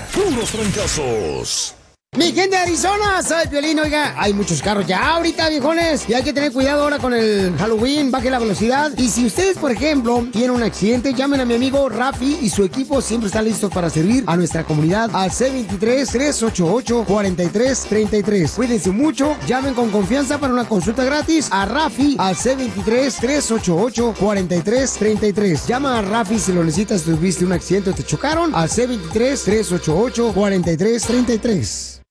puros trancazos. Mi gente de Arizona, soy Piolín, oiga, hay muchos carros ya ahorita, viejones, y hay que tener cuidado ahora con el Halloween, baje la velocidad. Y si ustedes, por ejemplo, tienen un accidente, llamen a mi amigo Rafi y su equipo siempre están listos para servir a nuestra comunidad al C23-388-4333. Cuídense mucho, llamen con confianza para una consulta gratis a Rafi al C23-388-4333. Llama a Rafi si lo necesitas, si tuviste un accidente o te chocaron, al C23-388-4333.